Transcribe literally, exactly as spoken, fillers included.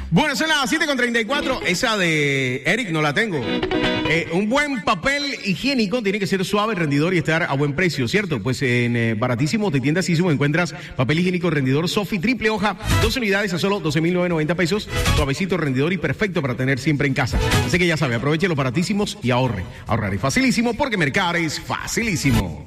Bueno, son las siete con treinta y cuatro. Esa de Eric no la tengo. Eh, un buen papel higiénico tiene que ser suave, rendidor y estar a buen precio, ¿cierto? Pues en eh, Baratísimo de Tiendas Sísimo encuentras papel higiénico rendidor Sofi, triple hoja, dos unidades a solo doce mil novecientos noventa pesos. Suavecito, rendidor y perfecto para tener siempre en casa. Así que ya sabe, aproveche los baratísimos y ahorre. Ahorrar es facilísimo porque mercar es facilísimo.